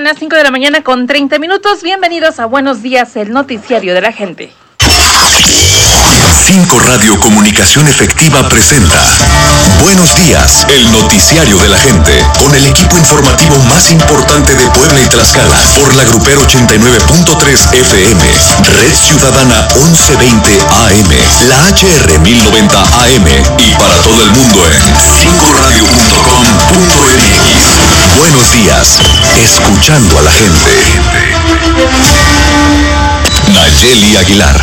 Son las 5 de la mañana con 30 minutos. Bienvenidos a Buenos Días, el noticiario de la gente. 5 Radio Comunicación Efectiva presenta Buenos Días, el noticiario de la gente, con el equipo informativo más importante de Puebla y Tlaxcala, por la Grupero 89.3 FM, Red Ciudadana 1120 AM, la HR 1090 AM y para todo el mundo en 5radio.com.mx. Buenos Días, escuchando a la gente. Nayeli Aguilar.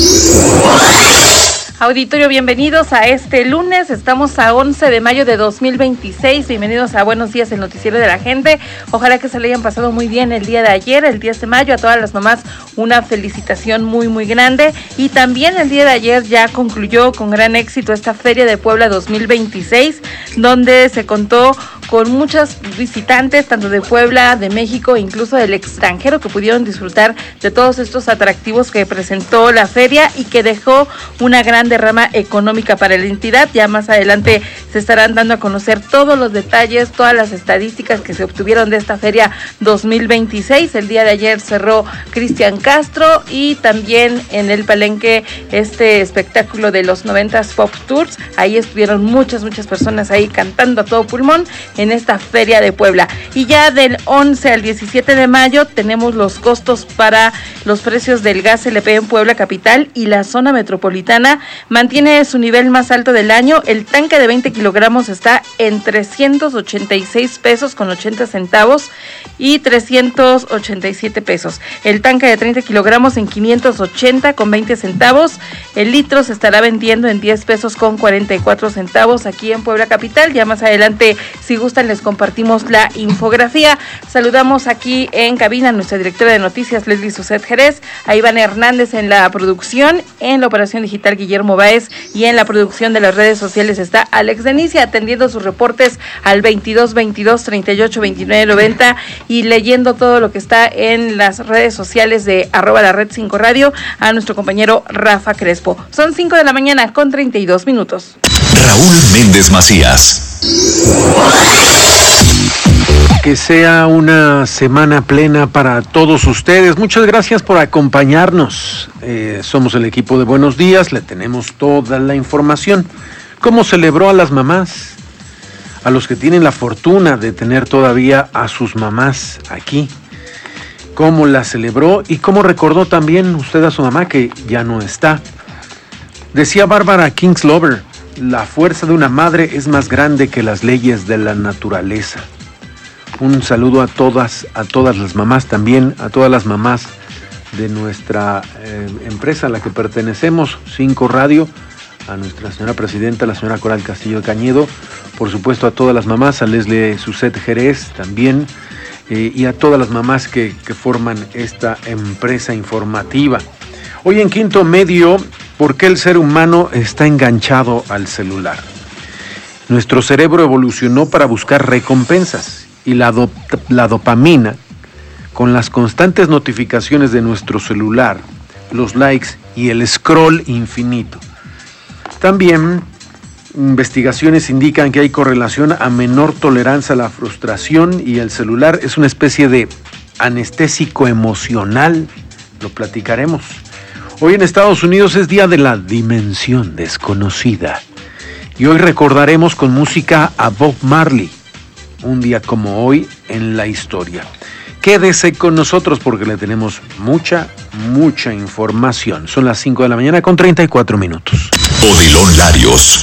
Auditorio, bienvenidos a este lunes. Estamos a 11 de mayo de 2026. Bienvenidos a Buenos Días, el noticiero de la gente. Ojalá que se le hayan pasado muy bien el día de ayer, el 10 de mayo. A todas las mamás una felicitación muy, muy grande. Y también el día de ayer ya concluyó con gran éxito esta Feria de Puebla 2026, donde se contó con muchos visitantes, tanto de Puebla, de México e incluso del extranjero, que pudieron disfrutar de todos estos atractivos que presentó la feria y que dejó una gran derrama económica para la entidad. Ya más adelante se estarán dando a conocer todos los detalles, todas las estadísticas que se obtuvieron de esta feria 2026. El día de ayer cerró Cristian Castro y también en el Palenque este espectáculo de los 90s Pop Tours. Ahí estuvieron muchas personas ahí cantando a todo pulmón en esta Feria de Puebla. Y ya del 11 al 17 de mayo tenemos los costos para los precios del gas LP en Puebla capital, y la zona metropolitana mantiene su nivel más alto del año. El tanque de 20 kilogramos está en 386 pesos con 80 centavos y 387 pesos. El tanque de 30 kilogramos en 580 con 20 centavos. El litro se estará vendiendo en 10 pesos con 44 centavos aquí en Puebla capital. Ya más adelante, si gustan, les compartimos la infografía. Saludamos aquí en cabina a nuestra directora de noticias, Leslie Suset Jerez, a Iván Hernández en la producción, en la operación digital Guillermo Báez, y en la producción de las redes sociales está Alex Denicia, atendiendo sus reportes al 22-22-38-29-90 y leyendo todo lo que está en las redes sociales de @lared5radio a nuestro compañero Rafa Crespo. Son 5 de la mañana con 32 minutos. Raúl Méndez Macías. Que sea una semana plena para todos ustedes. Muchas gracias por acompañarnos. Somos el equipo de Buenos Días, le tenemos toda la información. ¿Cómo celebró a las mamás? A los que tienen la fortuna de tener todavía a sus mamás aquí. ¿Cómo la celebró y cómo recordó también usted a su mamá que ya no está? Decía Bárbara Kingslover, la fuerza de una madre es más grande que las leyes de la naturaleza. Un saludo a todas las mamás, también a todas las mamás de nuestra empresa a la que pertenecemos, 5 Radio, a nuestra señora presidenta, la señora Coral Castillo de Cañedo, por supuesto a todas las mamás, a Leslie Suset Jerez también, y a todas las mamás que forman esta empresa informativa. Hoy en Quinto Medio, ¿por qué el ser humano está enganchado al celular? Nuestro cerebro evolucionó para buscar recompensas, y la dopamina, con las constantes notificaciones de nuestro celular, los likes y el scroll infinito. También investigaciones indican que hay correlación a menor tolerancia a la frustración, y el celular es una especie de anestésico emocional. Lo platicaremos. Hoy en Estados Unidos es Día de la Dimensión Desconocida, y hoy recordaremos con música a Bob Marley, un día como hoy en la historia. Quédese con nosotros porque le tenemos mucha información. Son las 5 de la mañana con 34 minutos. Odilon Larios.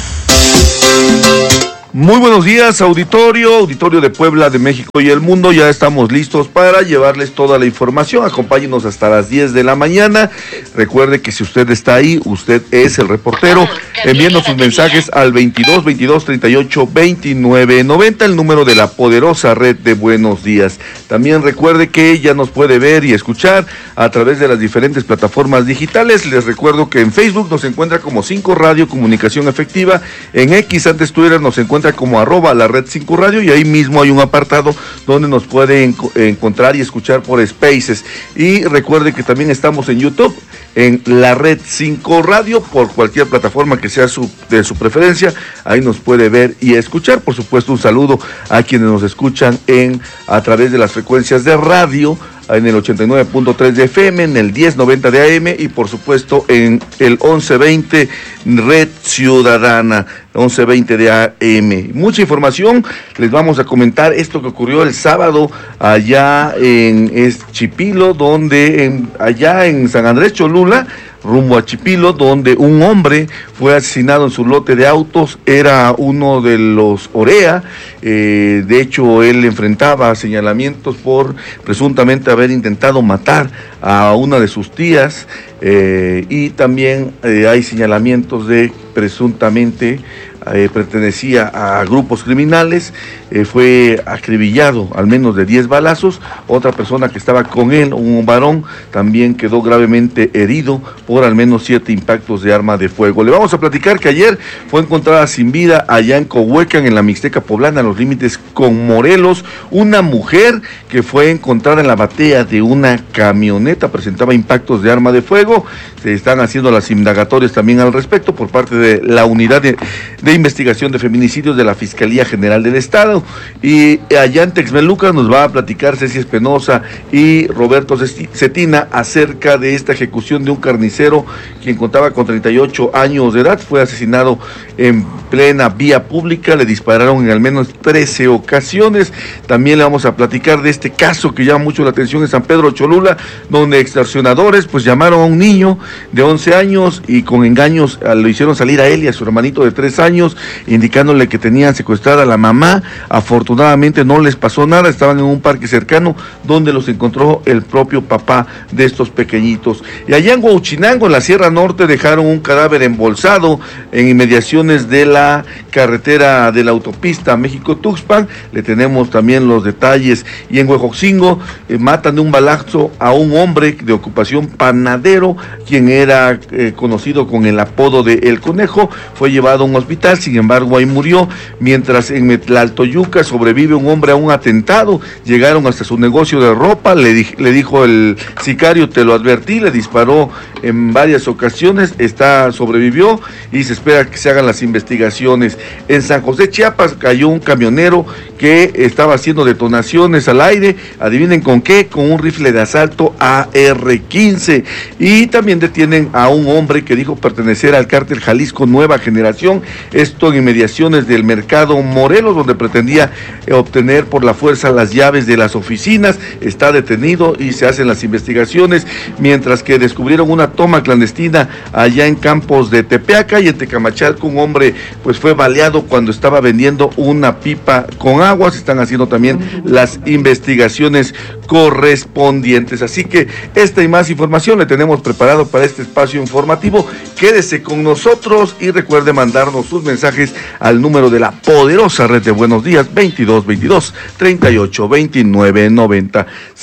Muy buenos días, auditorio de Puebla, de México y el mundo. Ya estamos listos para llevarles toda la información. Acompáñenos hasta las 10 de la mañana. Recuerde que si usted está ahí, usted es el reportero, enviando sus mensajes al 22-22-38-29-90, el número de la poderosa red de Buenos Días. También recuerde que ya nos puede ver y escuchar a través de las diferentes plataformas digitales. Les recuerdo que en Facebook nos encuentra como 5 Radio Comunicación Efectiva, en X, antes Twitter, nos encuentra encuentra como @la Red 5 Radio, y ahí mismo hay un apartado donde nos puede encontrar y escuchar por Spaces. Y recuerde que también estamos en YouTube, en la Red 5 Radio, por cualquier plataforma que sea de su preferencia, ahí nos puede ver y escuchar. Por supuesto, un saludo a quienes nos escuchan a través de las frecuencias de radio, en el 89.3 de FM, en el 1090 de AM y por supuesto en el 1120 Red Ciudadana, 1120 de AM. Mucha información, les vamos a comentar esto que ocurrió el sábado allá en Chipilo, allá en San Andrés Cholula, rumbo a Chipilo, donde un hombre fue asesinado en su lote de autos. Era uno de los Orea. De hecho, él enfrentaba señalamientos por presuntamente haber intentado matar a una de sus tías, y también hay señalamientos de presuntamente pertenecía a grupos criminales. Fue acribillado al menos de 10 balazos. Otra persona que estaba con él, un varón, también quedó gravemente herido por al menos 7 impactos de arma de fuego. Le vamos a platicar que ayer fue encontrada sin vida allá en Cohuecan, en la Mixteca Poblana, a los límites con Morelos, una mujer que fue encontrada en la batea de una camioneta, presentaba impactos de arma de fuego. Se están haciendo las indagatorias también al respecto por parte de la Unidad de Investigación de Feminicidios de la Fiscalía General del Estado. Y allá en Texmelucan nos va a platicar Ceci Espinosa y Roberto Cetina acerca de esta ejecución de un carnicero quien contaba con 38 años de edad. Fue asesinado en plena vía pública, le dispararon en al menos 13 ocasiones. También le vamos a platicar de este caso que llama mucho la atención en San Pedro Cholula, donde extorsionadores pues llamaron a un niño de 11 años y con engaños lo hicieron salir a él y a su hermanito de 3 años, indicándole que tenían secuestrada a la mamá. Afortunadamente no les pasó nada, estaban en un parque cercano donde los encontró el propio papá de estos pequeñitos. Y allá en Huauchinango, en la Sierra Norte, dejaron un cadáver embolsado en inmediaciones de la carretera de la autopista México-Tuxpan. Le tenemos también los detalles. Y en Huejotzingo matan de un balazo a un hombre de ocupación panadero, quien era conocido con el apodo de El Conejo. Fue llevado a un hospital, sin embargo ahí murió, mientras en Tlaltoyuca sobrevive un hombre a un atentado. Llegaron hasta su negocio de ropa, le dijo el sicario: te lo advertí, le disparó en varias ocasiones, sobrevivió y se espera que se hagan las investigaciones. En San José, Chiapas, cayó un camionero que estaba haciendo detonaciones al aire, adivinen con qué, con un rifle de asalto AR-15, y también detienen a un hombre que dijo pertenecer al cártel Jalisco Nueva Generación, esto en inmediaciones del mercado Morelos, donde pretendía obtener por la fuerza las llaves de las oficinas. Está detenido y se hacen las investigaciones, mientras que descubrieron una toma clandestina allá en Campos de Tepeaca, y en Tecamachalco un hombre pues fue baleado cuando estaba vendiendo una pipa con agua. Se están haciendo también las investigaciones correspondientes. Así que esta y más información le tenemos preparado para este espacio informativo. Quédese con nosotros y recuerde mandarnos sus mensajes al número de la poderosa red de Buenos Días, 2222 38 29 90.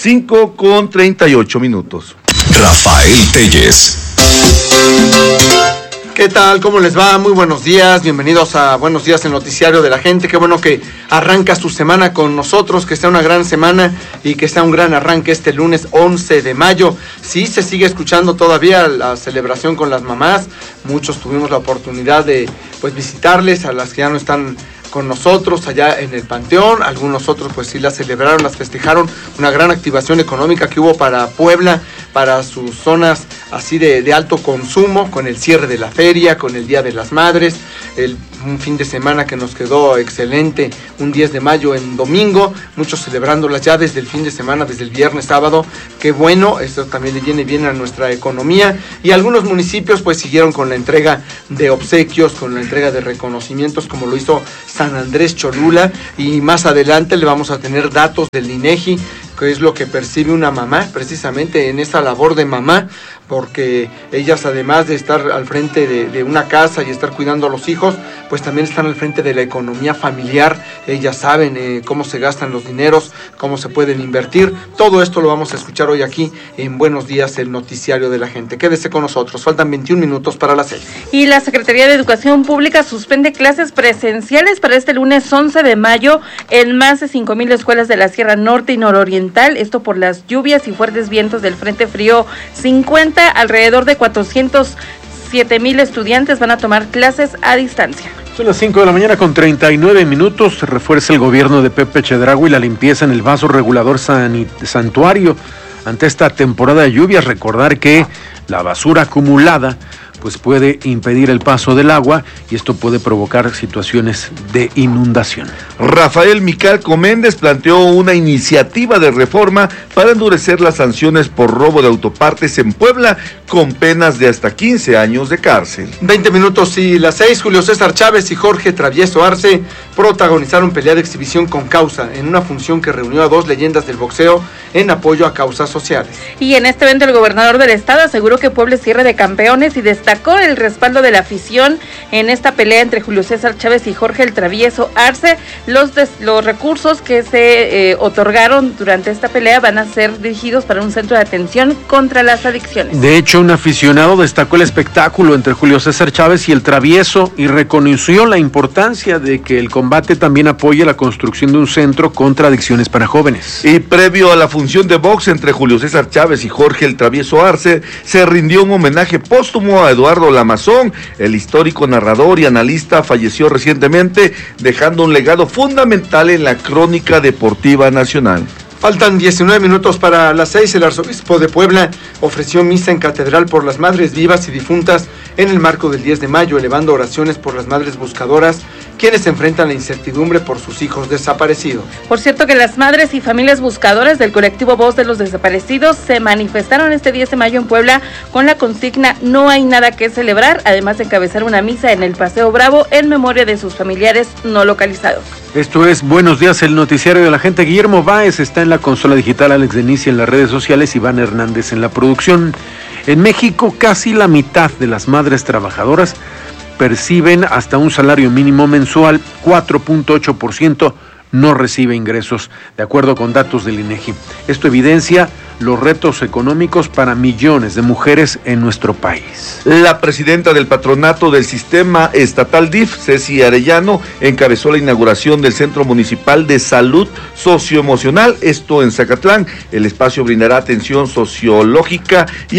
5:38. Rafael Telles. ¿Qué tal? ¿Cómo les va? Muy buenos días, bienvenidos a Buenos Días, el noticiario de la gente. Qué bueno que arrancas tu semana con nosotros, que sea una gran semana y que sea un gran arranque este lunes 11 de mayo. Sí, se sigue escuchando todavía la celebración con las mamás. Muchos tuvimos la oportunidad de visitarles, a las que ya no están con nosotros allá en el Panteón. Algunos otros pues sí las celebraron, las festejaron. Una gran activación económica que hubo para Puebla, para sus zonas así de alto consumo, con el cierre de la feria, con el Día de las Madres, un fin de semana que nos quedó excelente, un 10 de mayo en domingo, muchos celebrándolas ya desde el fin de semana, desde el viernes, sábado. Qué bueno, esto también le viene bien a nuestra economía. Y algunos municipios pues siguieron con la entrega de obsequios, con la entrega de reconocimientos, como lo hizo San Andrés Cholula, y más adelante le vamos a tener datos del INEGI, que es lo que percibe una mamá, precisamente en esta labor de mamá, porque ellas, además de estar al frente de una casa y estar cuidando a los hijos, pues también están al frente de la economía familiar. Ellas saben cómo se gastan los dineros, cómo se pueden invertir. Todo esto lo vamos a escuchar hoy aquí en Buenos Días, el noticiario de la gente. Quédese con nosotros, faltan 21 minutos para las 6. Y la Secretaría de Educación Pública suspende clases presenciales para este lunes 11 de mayo en más de 5,000 escuelas de la Sierra Norte y Nororiental, esto por las lluvias y fuertes vientos del Frente Frío 50. Alrededor de 407,000 estudiantes van a tomar clases a distancia. Son las 5 de la mañana con 39 minutos. Refuerza el gobierno de Pepe Chedraui la limpieza en el vaso regulador santuario ante esta temporada de lluvias. Recordar que la basura acumulada pues puede impedir el paso del agua y esto puede provocar situaciones de inundación. Rafael Micalco Méndez planteó una iniciativa de reforma para endurecer las sanciones por robo de autopartes en Puebla con penas de hasta 15 años de cárcel. 20 minutos y las 6, Julio César Chávez y Jorge Travieso Arce protagonizaron pelea de exhibición con causa en una función que reunió a 2 leyendas del boxeo en apoyo a causas sociales. Y en este evento el gobernador del estado aseguró que Puebla es tierra de campeones y destacó el respaldo de la afición en esta pelea entre Julio César Chávez y Jorge el Travieso Arce. Los recursos que se otorgaron durante esta pelea van a ser dirigidos para un centro de atención contra las adicciones. De hecho, un aficionado destacó el espectáculo entre Julio César Chávez y el Travieso y reconoció la importancia de que el combate también apoye la construcción de un centro contra adicciones para jóvenes. Y previo a la función de box entre Julio César Chávez y Jorge el Travieso Arce, se rindió un homenaje póstumo a Eduardo Lamazón. El histórico narrador y analista falleció recientemente, dejando un legado fundamental en la crónica deportiva nacional. Faltan 19 minutos para las 6. El arzobispo de Puebla ofreció misa en catedral por las madres vivas y difuntas en el marco del 10 de mayo, elevando oraciones por las madres buscadoras, quienes enfrentan la incertidumbre por sus hijos desaparecidos. Por cierto que las madres y familias buscadoras del colectivo Voz de los Desaparecidos se manifestaron este 10 de mayo en Puebla con la consigna "No hay nada que celebrar", además de encabezar una misa en el Paseo Bravo en memoria de sus familiares no localizados. Esto es Buenos Días, el noticiario de la gente. Guillermo Báez está en la consola digital, Alex Denicia en las redes sociales, Iván Hernández en la producción. En México, casi la mitad de las madres trabajadoras perciben hasta un salario mínimo mensual, 4.8% no recibe ingresos, de acuerdo con datos del INEGI. Esto evidencia los retos económicos para millones de mujeres en nuestro país. La presidenta del patronato del sistema estatal DIF, Ceci Arellano, encabezó la inauguración del Centro Municipal de Salud Socioemocional, esto en Zacatlán. El espacio brindará atención sociológica y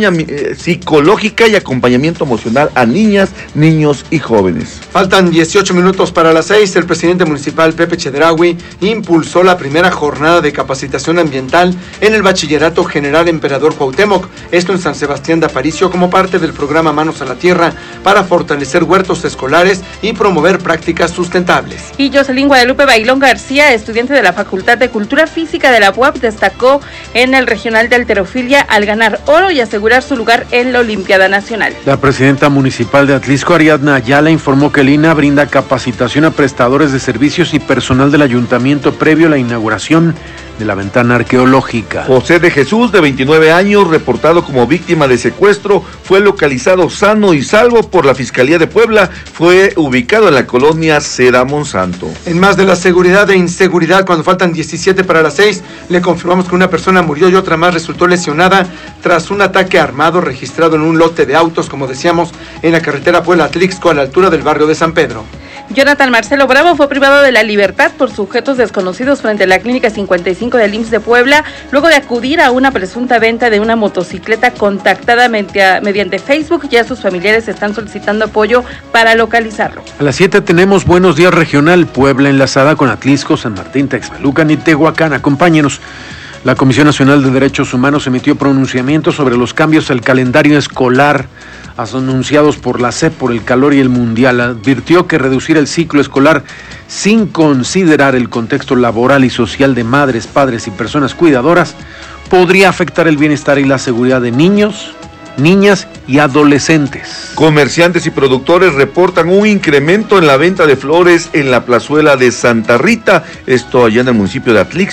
psicológica y acompañamiento emocional a niñas, niños y jóvenes. Faltan 18 minutos para las 6. El presidente municipal Pepe Chedraui impulsó la primera jornada de capacitación ambiental en el Bachillerato General Emperador Cuauhtémoc, esto en San Sebastián de Aparicio, como parte del programa Manos a la Tierra para fortalecer huertos escolares y promover prácticas sustentables. Y Jocelyn Guadalupe Bailón García, estudiante de la Facultad de Cultura Física de la UAP, destacó en el regional de halterofilia al ganar oro y asegurar su lugar en la Olimpiada Nacional. La presidenta municipal de Atlixco, Ariadna Ayala, informó que el INAH brinda capacitación a prestadores de servicios y personal del ayuntamiento previo a la inauguración de la ventana arqueológica. José de Jesús, de 29 años, reportado como víctima de secuestro, fue localizado sano y salvo por la Fiscalía de Puebla. Fue ubicado en la colonia Seda Monsanto. En más de la seguridad e inseguridad, cuando faltan 17 para las 6, le confirmamos que una persona murió y otra más resultó lesionada tras un ataque armado registrado en un lote de autos, como decíamos, en la carretera Puebla-Atlixco, a la altura del barrio de San Pedro. Jonathan Marcelo Bravo fue privado de la libertad por sujetos desconocidos frente a la Clínica 55 del IMSS de Puebla, luego de acudir a una presunta venta de una motocicleta contactada mediante Facebook. Ya sus familiares están solicitando apoyo para localizarlo. A las 7 tenemos Buenos Días Regional, Puebla enlazada con Atlixco, San Martín, Texmelucan y Tehuacán. Acompáñenos. La Comisión Nacional de Derechos Humanos emitió pronunciamientos sobre los cambios al calendario escolar anunciados por la SEP por el calor y el mundial. Advirtió que reducir el ciclo escolar sin considerar el contexto laboral y social de madres, padres y personas cuidadoras podría afectar el bienestar y la seguridad de niños, niñas y adolescentes. Comerciantes y productores reportan un incremento en la venta de flores en la plazuela de Santa Rita, esto allá en el municipio de Atlixco.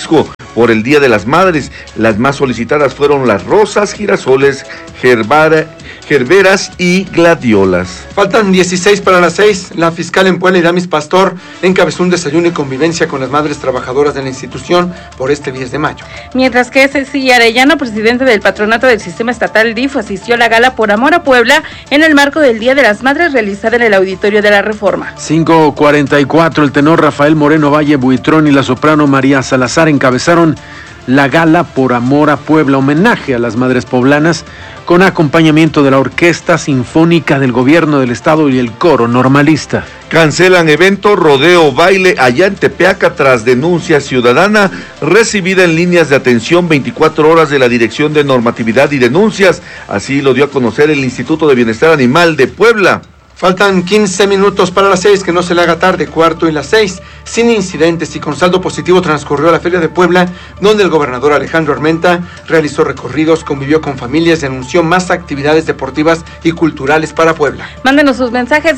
por el Día de las Madres. Las más solicitadas fueron las rosas, girasoles, gerberas y gladiolas. Faltan 16 para las 6. La fiscal en Puebla, Iramis Pastor, encabezó un desayuno y convivencia con las madres trabajadoras de la institución por este 10 de mayo. Mientras que Ceci Arellano, presidente del patronato del sistema estatal DIF, asistió a la gala Por Amor a Puebla en el marco del Día de las Madres realizada en el Auditorio de la Reforma. 5:44, el tenor Rafael Moreno Valle Buitrón y la soprano María Salazar encabezaron la gala Por Amor a Puebla, homenaje a las madres poblanas, con acompañamiento de la Orquesta Sinfónica del Gobierno del Estado y el Coro Normalista. Cancelan evento Rodeo Baile allá en Tepeaca tras denuncia ciudadana recibida en líneas de atención 24 horas de la Dirección de Normatividad y Denuncias. Así lo dio a conocer el Instituto de Bienestar Animal de Puebla. Faltan 15 minutos para las 6, que no se le haga tarde, cuarto y las 6. Sin incidentes y con saldo positivo transcurrió la Feria de Puebla, donde el gobernador Alejandro Armenta realizó recorridos, convivió con familias y anunció más actividades deportivas y culturales para Puebla. Mándenos sus mensajes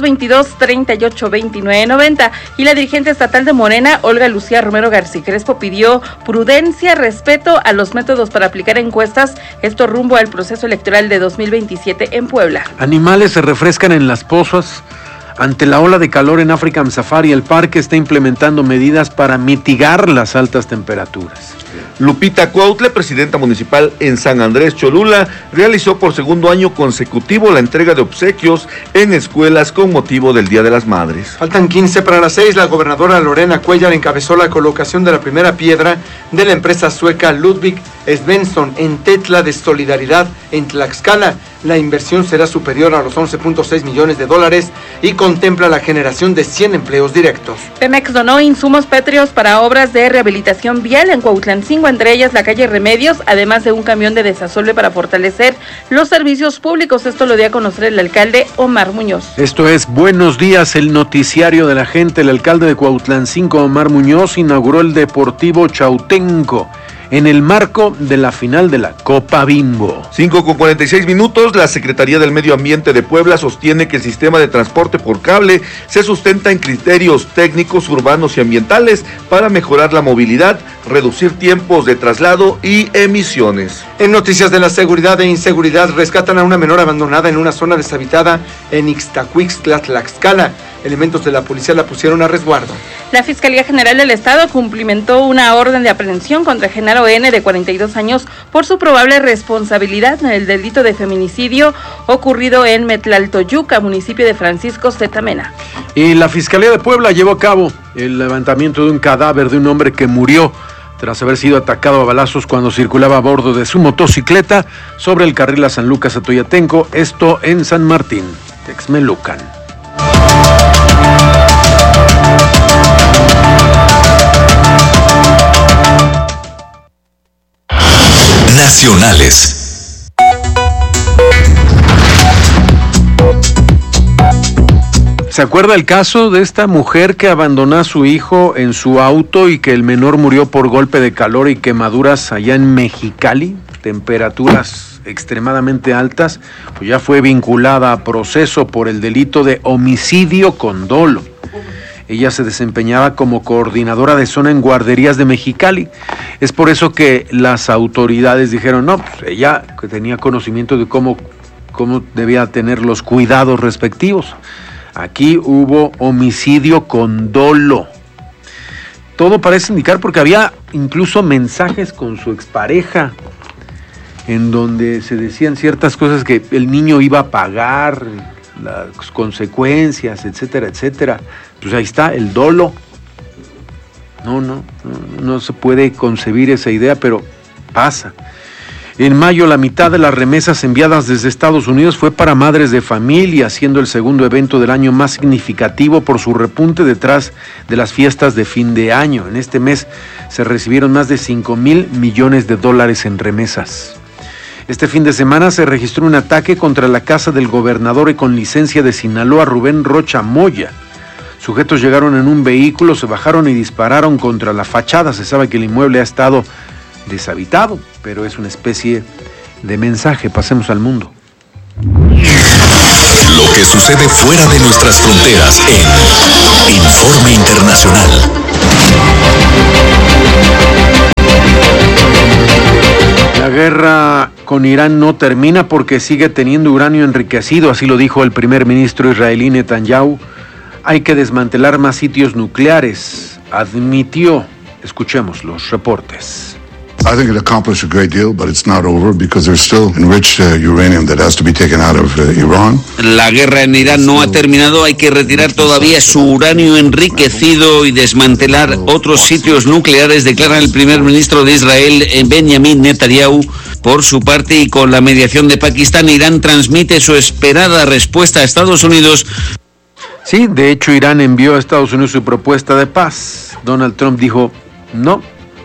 2222-382990. Y la dirigente estatal de Morena, Olga Lucía Romero García Crespo, pidió prudencia, respeto a los métodos para aplicar encuestas, esto rumbo al proceso electoral de 2027 en Puebla. Animales se refrescan en las pozas. Ante la ola de calor en African Safari, el parque está implementando medidas para mitigar las altas temperaturas. Lupita Cuautle, presidenta municipal en San Andrés Cholula, realizó por segundo año consecutivo la entrega de obsequios en escuelas con motivo del Día de las Madres. Faltan 15 para las 6. La gobernadora Lorena Cuellar encabezó la colocación de la primera piedra de la empresa sueca Ludwig Svensson en Tetla de Solidaridad en Tlaxcala. La inversión será superior a los 11.6 millones de dólares y contempla la generación de 100 empleos directos. Pemex donó insumos pétreos para obras de rehabilitación vial en Cuautlancingo, entre ellas la calle Remedios, además de un camión de desasolve para fortalecer los servicios públicos. Esto lo dio a conocer el alcalde Omar Muñoz. Esto es Buenos Días, el noticiario de la gente. El alcalde de Cuautlancingo, Omar Muñoz, inauguró el Deportivo Chautenco en el marco de la final de la Copa Bimbo. 5:46, la Secretaría del Medio Ambiente de Puebla sostiene que el sistema de transporte por cable se sustenta en criterios técnicos, urbanos y ambientales para mejorar la movilidad, reducir tiempos de traslado y emisiones. En noticias de la seguridad e inseguridad, rescatan a una menor abandonada en una zona deshabitada en Ixtacuixtla, Tlaxcala. Elementos de la policía la pusieron a resguardo. La Fiscalía General del Estado cumplimentó una orden de aprehensión contra Genaro N., de 42 años, por su probable responsabilidad en el delito de feminicidio ocurrido en Metlaltoyuca, municipio de Francisco Zetamena. Y la Fiscalía de Puebla llevó a cabo el levantamiento de un cadáver de un hombre que murió tras haber sido atacado a balazos cuando circulaba a bordo de su motocicleta sobre el carril a San Lucas Atoyatenco, esto en San Martín, Texmelucan. Nacionales. ¿Se acuerda el caso de esta mujer que abandonó a su hijo en su auto y que el menor murió por golpe de calor y quemaduras allá en Mexicali? Temperaturas extremadamente altas, pues ya fue vinculada a proceso por el delito de homicidio con dolo. Ella se desempeñaba como coordinadora de zona en guarderías de Mexicali. Es por eso que las autoridades dijeron, no, pues ella que tenía conocimiento de cómo debía tener los cuidados respectivos. Aquí hubo homicidio con dolo. Todo parece indicar, porque había incluso mensajes con su expareja en donde se decían ciertas cosas que el niño iba a pagar, las consecuencias, etcétera, etcétera. Pues ahí está, el dolo. No se puede concebir esa idea, pero pasa. En mayo, la mitad de las remesas enviadas desde Estados Unidos fue para madres de familia, siendo el segundo evento del año más significativo por su repunte detrás de las fiestas de fin de año. En este mes se recibieron más de 5,000 millones de dólares en remesas. Este fin de semana se registró un ataque contra la casa del gobernador y con licencia de Sinaloa, Rubén Rocha Moya. Sujetos llegaron en un vehículo, se bajaron y dispararon contra la fachada. Se sabe que el inmueble ha estado deshabitado, pero es una especie de mensaje. Pasemos al mundo. Lo que sucede fuera de nuestras fronteras en Informe Internacional. con Irán no termina porque sigue teniendo uranio enriquecido, así lo dijo el primer ministro israelí Netanyahu. Hay que desmantelar más sitios nucleares, admitió. Escuchemos los reportes. I think it accomplished a great deal, but it's not over because there's still enriched uranium that has to be taken out of Iran. La guerra en Irán no ha terminado, hay que retirar todavía su uranio enriquecido y desmantelar otros sitios nucleares, declara el primer ministro de Israel, Benjamin Netanyahu. Por su parte, y con la mediación de Pakistán, Irán transmite su esperada respuesta a Estados Unidos. Sí, de hecho, Irán envió a Estados Unidos su propuesta de paz. Donald Trump dijo, no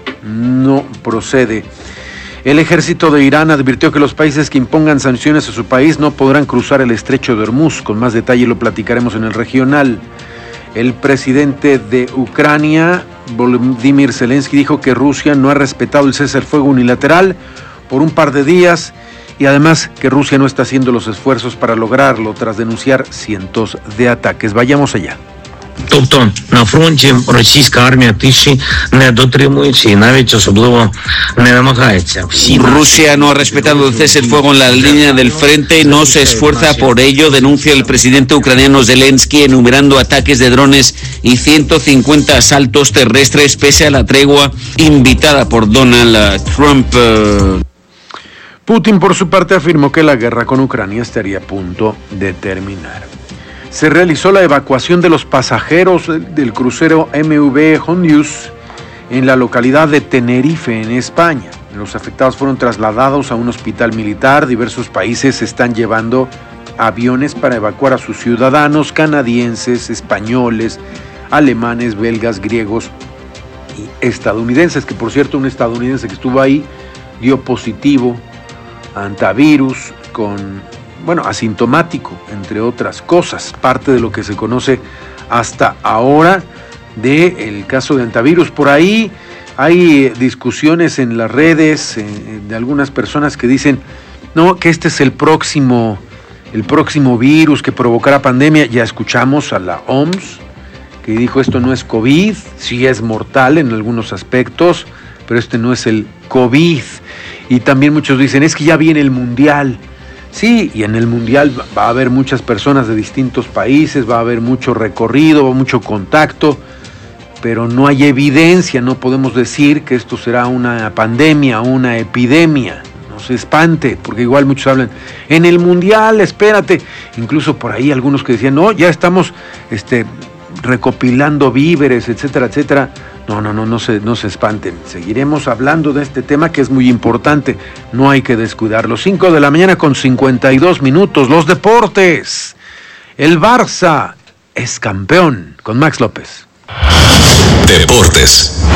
procede. El ejército de Irán advirtió que los países que impongan sanciones a su país no podrán cruzar el estrecho de Hormuz. Con más detalle lo platicaremos en el regional. El presidente de Ucrania, Volodymyr Zelensky, dijo que Rusia no ha respetado el cese al fuego unilateral por un par de días y además que Rusia no está haciendo los esfuerzos para lograrlo tras denunciar cientos de ataques. Vayamos allá. Тобто на фронті російська армія тиші не дотримується і навіть особливо не намагається. Rusia no ha respetado el cese al fuego en la línea del frente, no se esfuerza por ello, denuncia el presidente ucraniano Zelensky, enumerando ataques de drones y 150 asaltos terrestres pese a la tregua invitada por Donald Trump. Putin, por su parte, afirmó que la guerra con Ucrania estaría a punto de terminar. Se realizó la evacuación de los pasajeros del crucero MV Hondius en la localidad de Tenerife, en España. Los afectados fueron trasladados a un hospital militar. Diversos países están llevando aviones para evacuar a sus ciudadanos canadienses, españoles, alemanes, belgas, griegos y estadounidenses. Que por cierto, un estadounidense que estuvo ahí dio positivo a antivirus asintomático, entre otras cosas, parte de lo que se conoce hasta ahora del caso de antivirus. Por ahí hay discusiones en las redes de algunas personas que dicen, no, que este es el próximo virus que provocará pandemia. Ya escuchamos a la OMS que dijo esto no es COVID, sí es mortal en algunos aspectos, pero este no es el COVID. Y también muchos dicen, es que ya viene el Mundial. Sí, y en el Mundial va a haber muchas personas de distintos países, va a haber mucho recorrido, va a haber mucho contacto, pero no hay evidencia, no podemos decir que esto será una pandemia, una epidemia. No se espante, porque igual muchos hablan, en el Mundial, espérate. Incluso por ahí algunos que decían, no, ya estamos recopilando víveres, etcétera, etcétera. No se espanten. Seguiremos hablando de este tema que es muy importante. No hay que descuidarlo. 5 de la mañana con 52 minutos. Los deportes. El Barça es campeón con Max López. Deportes.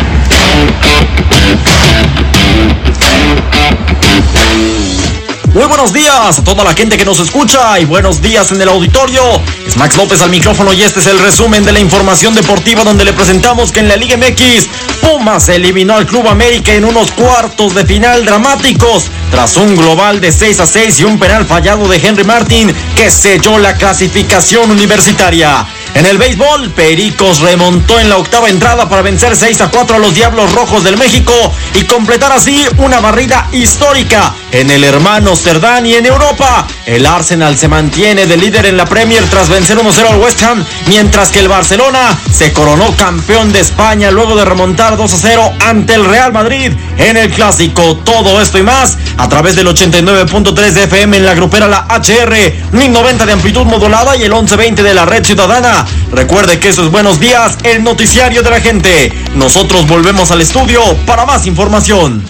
Muy buenos días a toda la gente que nos escucha y buenos días en el auditorio. Es Max López al micrófono y este es el resumen de la información deportiva donde le presentamos que en la Liga MX, Pumas eliminó al Club América en unos cuartos de final dramáticos tras un global de 6-6 y un penal fallado de Henry Martin que selló la clasificación universitaria. En el béisbol, Pericos remontó en la octava entrada para vencer 6-4 a los Diablos Rojos del México y completar así una barrida histórica en el hermano Cerdán. Y en Europa, el Arsenal se mantiene de líder en la Premier tras vencer 1-0 al West Ham, mientras que el Barcelona se coronó campeón de España luego de remontar 2-0 ante el Real Madrid en el Clásico. Todo esto y más a través del 89.3 de FM en la grupera La HR, 1090 de amplitud modulada y el 1120 de la Red Ciudadana. Recuerde que eso es Buenos Días, el noticiario de la gente. Nosotros volvemos al estudio para más información.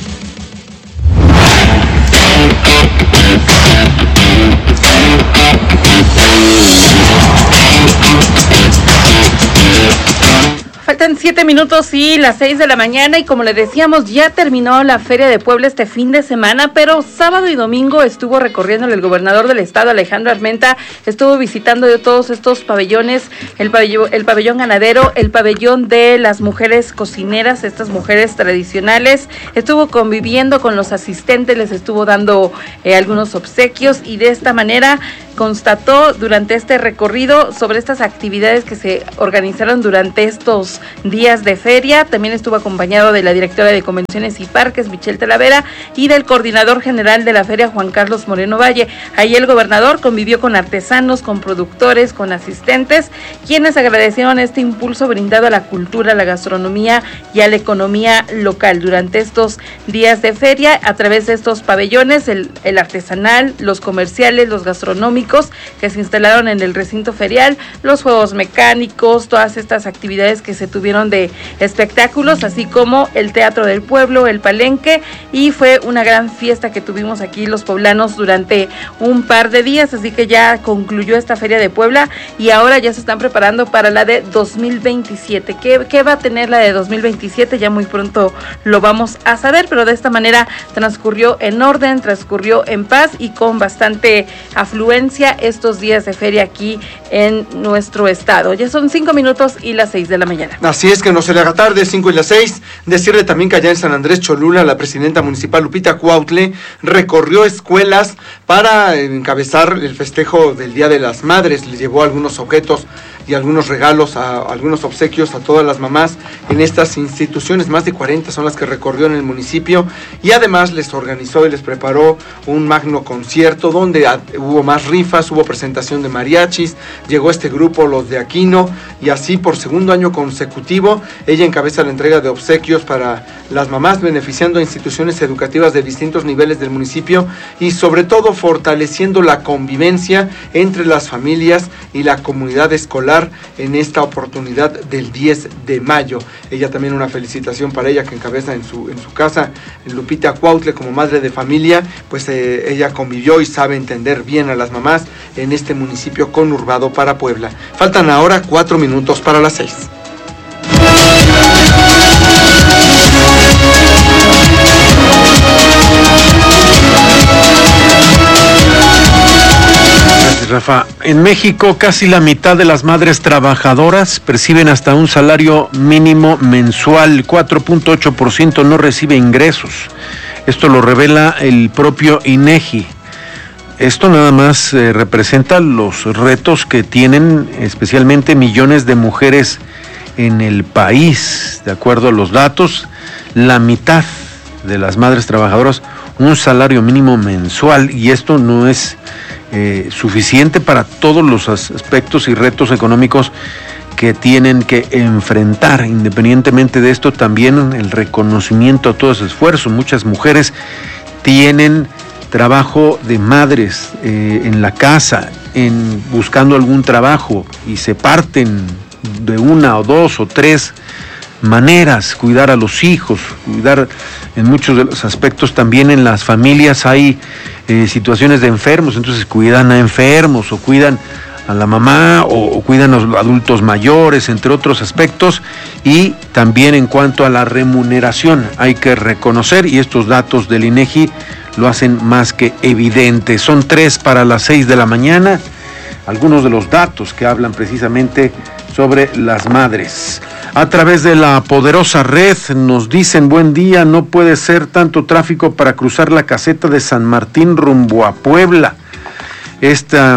Faltan 7 minutos y las 6 de la mañana y como le decíamos, ya terminó la Feria de Puebla este fin de semana, pero sábado y domingo estuvo recorriendo el gobernador del estado, Alejandro Armenta, estuvo visitando de todos estos pabellones, el pabellón ganadero, el pabellón de las mujeres cocineras, estas mujeres tradicionales, estuvo conviviendo con los asistentes, les estuvo dando algunos obsequios y de esta manera constató durante este recorrido sobre estas actividades que se organizaron durante estos días de feria. También estuvo acompañado de la directora de Convenciones y Parques, Michelle Talavera, y del coordinador general de la feria, Juan Carlos Moreno Valle. Ahí el gobernador convivió con artesanos, con productores, con asistentes, quienes agradecieron este impulso brindado a la cultura, a la gastronomía y a la economía local durante estos días de feria a través de estos pabellones, el artesanal, los comerciales, los gastronómicos que se instalaron en el recinto ferial, los juegos mecánicos, todas estas actividades que se tuvieron de espectáculos, así como el Teatro del Pueblo, el Palenque, y fue una gran fiesta que tuvimos aquí los poblanos durante un par de días, así que ya concluyó esta Feria de Puebla y ahora ya se están preparando para la de 2027. ¿Qué va a tener la de 2027? Ya muy pronto lo vamos a saber, pero de esta manera transcurrió en orden, transcurrió en paz y con bastante afluencia estos días de feria aquí en nuestro estado. Ya son 5 minutos y las 6 de la mañana. Así es, que no se le haga tarde, 5 y las 6. Decirle también que allá en San Andrés Cholula, la presidenta municipal Lupita Cuautle recorrió escuelas para encabezar el festejo del Día de las Madres. Le llevó algunos objetos y algunos regalos, algunos obsequios a todas las mamás en estas instituciones. Más de 40 son las que recorrió en el municipio, y además les organizó y les preparó un magno concierto donde hubo más rifas, hubo presentación de mariachis, llegó este grupo, los de Aquino, y así por segundo año consecutivo ella encabeza la entrega de obsequios para las mamás, beneficiando a instituciones educativas de distintos niveles del municipio y sobre todo fortaleciendo la convivencia entre las familias y la comunidad escolar en esta oportunidad del 10 de mayo. Ella también, una felicitación para ella, que encabeza en su casa, Lupita Cuautle, como madre de familia, pues ella convivió y sabe entender bien a las mamás en este municipio conurbado para Puebla. Faltan ahora 4 minutos para las 6. Rafa, en México casi la mitad de las madres trabajadoras perciben hasta un salario mínimo mensual, 4.8% no recibe ingresos. Esto lo revela el propio INEGI. Esto nada más representa los retos que tienen especialmente millones de mujeres en el país. De acuerdo a los datos, la mitad de las madres trabajadoras un salario mínimo mensual, y esto no es suficiente para todos los aspectos y retos económicos que tienen que enfrentar. Independientemente de esto, también el reconocimiento a todo ese esfuerzo. Muchas mujeres tienen trabajo de madres en la casa, buscando algún trabajo, y se parten de una o dos o tres maneras: cuidar a los hijos, cuidar en muchos de los aspectos. También en las familias hay situaciones de enfermos, entonces cuidan a enfermos o cuidan a la mamá o cuidan a los adultos mayores, entre otros aspectos. Y también en cuanto a la remuneración, hay que reconocer, y estos datos del INEGI lo hacen más que evidente. Son 3 para las 6 de la mañana, algunos de los datos que hablan precisamente sobre las madres. A través de la poderosa red nos dicen: buen día, no puede ser tanto tráfico para cruzar la caseta de San Martín rumbo a Puebla. Esta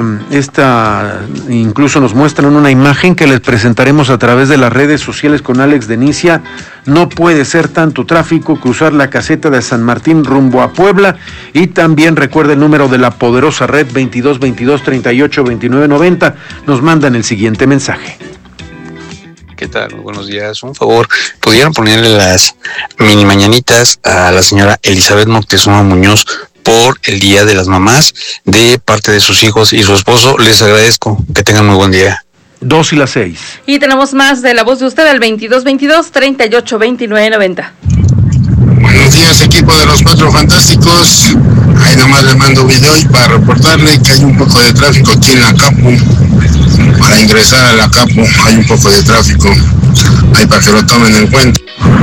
incluso nos muestran una imagen que les presentaremos a través de las redes sociales con Alex Denicia. No puede ser tanto tráfico cruzar la caseta de San Martín rumbo a Puebla. Y también recuerda el número de la poderosa red, 22 22 38 29 90. Nos mandan el siguiente mensaje. ¿Qué tal? Muy buenos días. Un favor, ¿pudieran ponerle las mini mañanitas a la señora Elizabeth Moctezuma Muñoz por el Día de las Mamás de parte de sus hijos y su esposo? Les agradezco. Que tengan muy buen día. 2 y las 6. Y tenemos más de la voz de usted al 22 22 38 29 90. Buenos días, equipo de los Cuatro Fantásticos. Ahí nomás le mando video y para reportarle que hay un poco de tráfico aquí en la Capu. Para ingresar a la Capu hay un poco de tráfico. Ahí para que lo tomen en cuenta.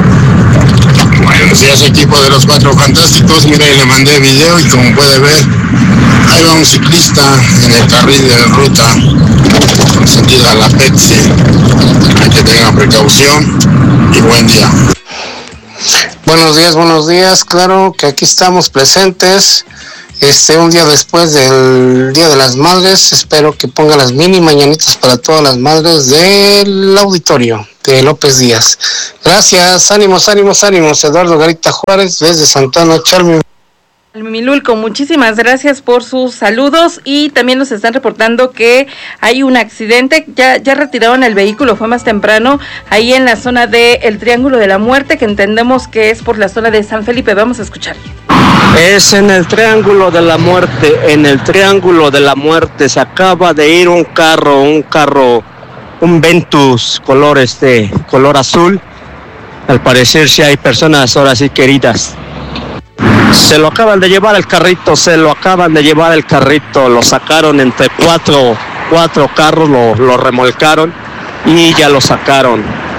Buenos días, equipo de los Cuatro Fantásticos. Mira, le mandé video y como puede ver, ahí va un ciclista en el carril de ruta con sentido a la Pepsi. Hay que tener precaución y buen día. Buenos días, claro que aquí estamos presentes un día después del Día de las Madres. Espero que ponga las mini mañanitas para todas las madres del auditorio de López Díaz. Gracias, ánimos. Eduardo Garita Juárez, desde Santana, Charmi. Milulco, muchísimas gracias por sus saludos, y también nos están reportando que hay un accidente. Ya retiraron el vehículo, fue más temprano, ahí en la zona del Triángulo de la Muerte, que entendemos que es por la zona de San Felipe. Vamos a escuchar. Es en el Triángulo de la Muerte. En el Triángulo de la Muerte se acaba de ir un carro, un Ventus color azul. Al parecer sí hay personas ahora sí queridas. Se lo acaban de llevar el carrito, lo sacaron entre cuatro carros, lo remolcaron y ya lo sacaron.